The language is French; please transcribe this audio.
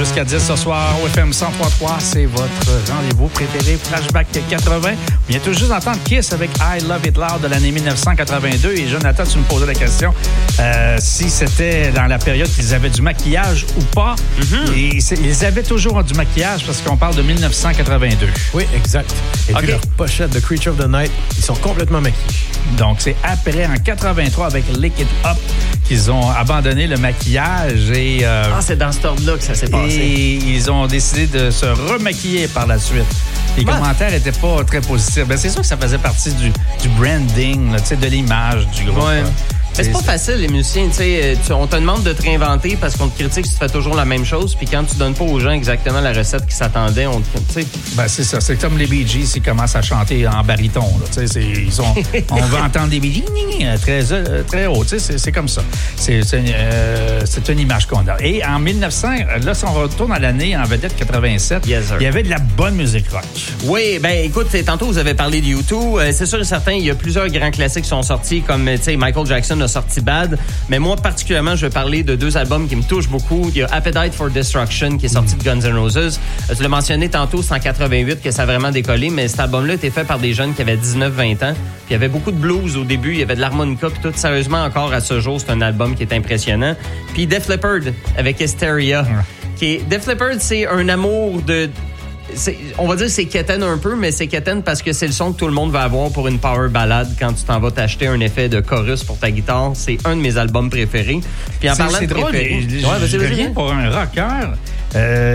Jusqu'à 10 ce soir, au FM 103.3, c'est votre rendez-vous préféré, Flashback 80. On vient tout juste d'entendre Kiss avec I Love It Loud de l'année 1982. Et Jonathan, tu me posais la question si c'était dans la période qu'ils avaient du maquillage ou pas. Mm-hmm. Et ils avaient toujours du maquillage parce qu'on parle de 1982. Oui, exact. Et puis leur pochette de Creature of the Night, ils sont complètement maquillés. Donc, c'est après, en 83, avec Lick It Up, qu'ils ont abandonné le maquillage. Et, c'est dans cet ordre-là que ça s'est passé. Et ils ont décidé de se remaquiller par la suite. Les commentaires n'étaient pas très positifs. Ben, c'est sûr que ça faisait partie du branding, là, de l'image du groupe. Ouais. Mais c'est pas facile, les musiciens. On te demande de te réinventer parce qu'on te critique si tu fais toujours la même chose. Puis quand tu donnes pas aux gens exactement la recette qu'ils s'attendaient, Ben, c'est ça. C'est comme les Bee Gees, ils commencent à chanter en baryton. On veut entendre des Bee Gees très haut. C'est comme ça. C'est une image qu'on a. Et en 1900, là, si on retourne à l'année en vedette 87, il y avait de la bonne musique rock. Oui, ben écoute, tantôt vous avez parlé de U2. C'est sûr et certain, il y a plusieurs grands classiques qui sont sortis, comme Michael Jackson a sorti Bad, mais moi particulièrement je vais parler de deux albums qui me touchent beaucoup. Il y a Appetite for Destruction qui est sorti de Guns N' Roses. Tu l'as mentionné tantôt, c'est en 88 que ça a vraiment décollé, mais cet album-là était fait par des jeunes qui avaient 19-20 ans. Puis il y avait beaucoup de blues au début, il y avait de l'harmonica, puis tout. Sérieusement, encore à ce jour, c'est un album qui est impressionnant. Puis Def Leppard avec Hysteria. Def Leppard, c'est un amour de... on va dire c'est quétaine un peu, mais c'est quétaine parce que c'est le son que tout le monde va avoir pour une power ballade quand tu t'en vas t'acheter un effet de chorus pour ta guitare. C'est un de mes albums préférés. Puis en parlant de drôle, préférés... Rien pour un rocker.